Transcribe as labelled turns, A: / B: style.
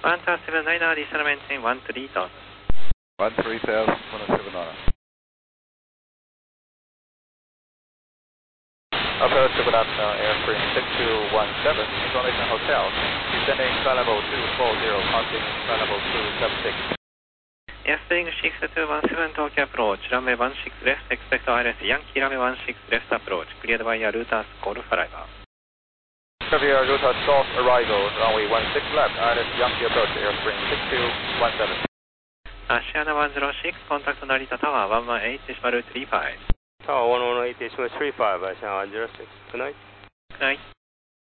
A: 1 Tower 799, additional maintain 13 knots.
B: 130,000, 179.
C: Approach to good afternoon, airstream 6217, Information Hotel, descending flight level 240, passing flight level 276.
A: Airstream 6217, Tokyo approach, runway 16 left, expect ILS Yankee, runway 16 left approach, cleared by your Rutas Golf arrival.
C: Clear Rutas Golf arrival, runway 16 left, ILS Yankee approach, airstream 6217.
A: Asiana 106, contact Narita Tower 118.35.
D: Tower 118.35, Asiana 106, good night.
A: Good night.